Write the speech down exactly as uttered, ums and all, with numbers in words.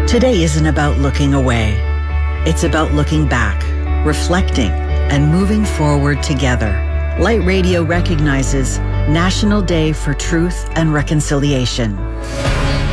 Today isn't about looking away. It's about looking back, reflecting, and moving forward together. Light Radio recognizes National Day for Truth and Reconciliation.